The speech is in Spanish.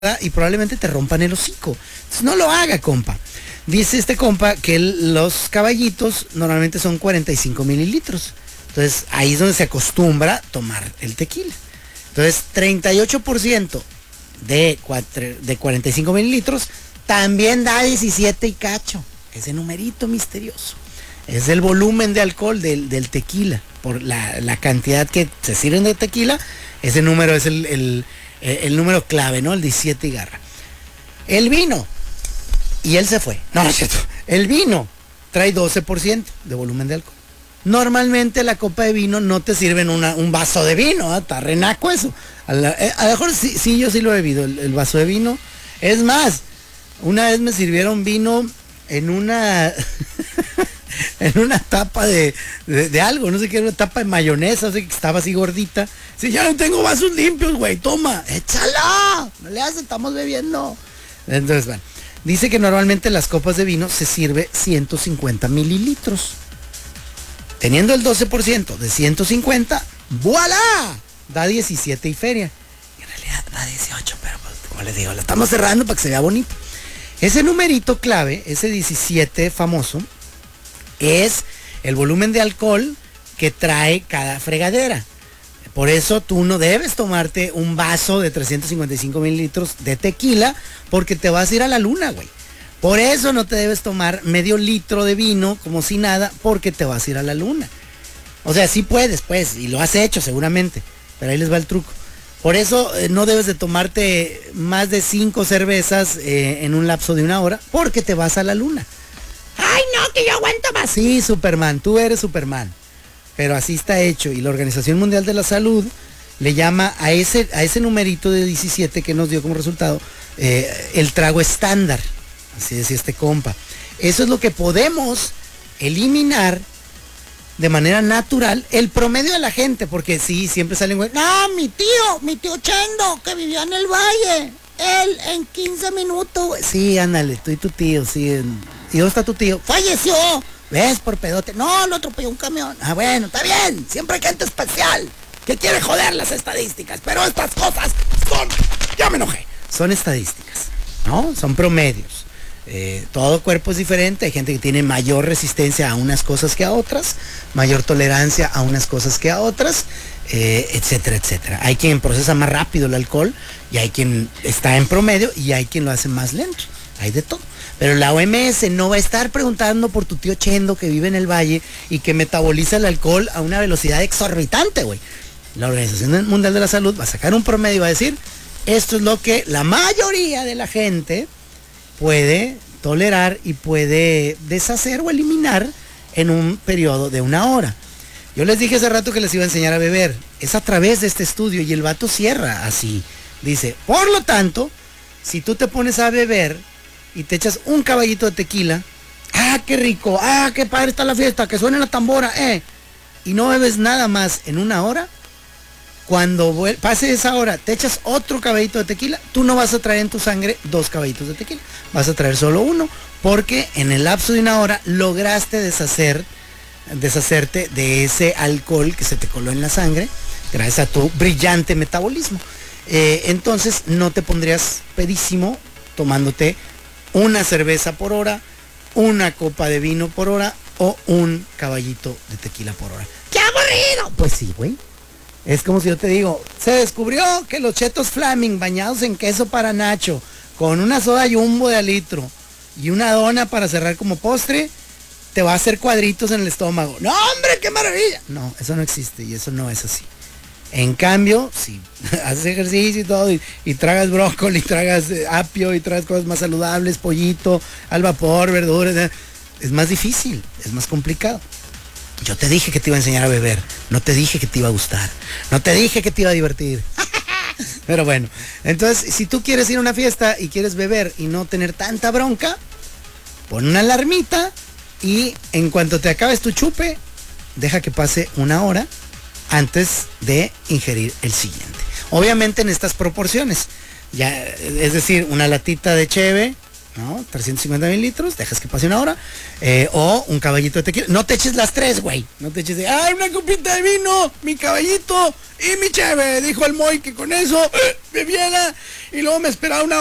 y probablemente te rompan el hocico. Entonces no lo haga, compa. Dice este compa que los caballitos normalmente son 45 mililitros. Entonces ahí es donde se acostumbra tomar el tequila. Entonces 38% de 45 mililitros también da 17 y cacho. Ese numerito misterioso. Es el volumen de alcohol del tequila. Por la cantidad que se sirven de tequila, ese número es el número clave, ¿no? El 17 y garra. El vino. Y él se fue. No, no es cierto. El vino trae 12% de volumen de alcohol. Normalmente la copa de vino no te sirven un vaso de vino, ¿eh? Está renaco eso. A lo mejor sí, yo sí lo he bebido, el vaso de vino. Es más, una vez me sirvieron vino en una en una tapa de algo, no sé qué, una tapa de mayonesa, no sé, que estaba así gordita. Si ya no tengo vasos limpios, güey, toma, échala, no le haces, estamos bebiendo. Entonces, bueno, dice que normalmente las copas de vino se sirve 150 mililitros. Teniendo el 12% de 150, ¡voilá! Da 17 y feria. En realidad da 18, pero pues, como les digo, la estamos cerrando para que se vea bonito. Ese numerito clave, ese 17 famoso, es el volumen de alcohol que trae cada fregadera. Por eso tú no debes tomarte un vaso de 355 mililitros de tequila, porque te vas a ir a la luna, güey. Por eso no te debes tomar medio litro de vino como si nada, porque te vas a ir a la luna. O sea, sí puedes, pues, y lo has hecho seguramente, pero ahí les va el truco. Por eso no debes de tomarte más de 5 cervezas en un lapso de 1 hora, porque te vas a la luna. ¡Ay, no, que yo aguanto más! Sí, Superman, tú eres Superman. Pero así está hecho, y la Organización Mundial de la Salud le llama a ese numerito de 17 que nos dio como resultado el trago estándar. Así decía este compa. Eso es lo que podemos eliminar de manera natural el promedio de la gente, porque sí, siempre salen, güey, no, mi tío Chendo, que vivía en el valle, él en 15 minutos, güey. Sí, ándale, tú y tu tío, sí. ¿Y dónde está tu tío? Falleció. ¿Ves? Por pedote. No, lo atropelló un camión. Ah, bueno, está bien, siempre hay gente especial que quiere joder las estadísticas, pero estas cosas son, ya me enojé, son estadísticas, ¿no? Son promedios. Todo cuerpo es diferente, hay gente que tiene mayor resistencia a unas cosas que a otras, mayor tolerancia a unas cosas que a otras, etcétera, etcétera. Hay quien procesa más rápido el alcohol y hay quien está en promedio y hay quien lo hace más lento, hay de todo. Pero la OMS no va a estar preguntando por tu tío Chendo que vive en el valle y que metaboliza el alcohol a una velocidad exorbitante, güey. La Organización Mundial de la Salud va a sacar un promedio y va a decir, esto es lo que la mayoría de la gente puede tolerar y puede deshacer o eliminar en un periodo de 1 hora. Yo les dije hace rato que les iba a enseñar a beber. Es a través de este estudio y el vato cierra así. Dice, por lo tanto, si tú te pones a beber y te echas un caballito de tequila, ¡ah, qué rico! ¡Ah, qué padre está la fiesta! ¡Que suene la tambora! Y no bebes nada más en 1 hora, cuando pase esa hora, te echas otro caballito de tequila, tú no vas a traer en tu sangre 2 caballitos de tequila, vas a traer solo 1, porque en el lapso de 1 hora lograste deshacerte de ese alcohol que se te coló en la sangre, gracias a tu brillante metabolismo. Entonces no te pondrías pedísimo tomándote una cerveza por hora, una copa de vino por hora o un caballito de tequila por hora. ¡Qué aburrido! Pues sí, güey. Es como si yo te digo, se descubrió que los chetos Flaming bañados en queso para Nacho, con una soda Jumbo de 1 litro y una dona para cerrar como postre, te va a hacer cuadritos en el estómago. ¡No, hombre, qué maravilla! No, eso no existe y eso no es así. En cambio, si haces ejercicio y todo, y tragas brócoli, tragas apio, y tragas cosas más saludables, pollito, al vapor, verduras, es más difícil, es más complicado. Yo te dije que te iba a enseñar a beber, no te dije que te iba a gustar, no te dije que te iba a divertir. Pero bueno, entonces, si tú quieres ir a una fiesta y quieres beber y no tener tanta bronca, pon una alarmita y en cuanto te acabes tu chupe, deja que pase 1 hora antes de ingerir el siguiente. Obviamente en estas proporciones. Ya, es decir, una latita de cheve, ¿no? 350 mililitros, dejas que pase una hora. O un caballito de tequila. No te eches las tres, güey. No te eches de, ¡ay, una copita de vino! Mi caballito y mi cheve. Dijo el Moy que con eso bebiera. Y luego me esperaba una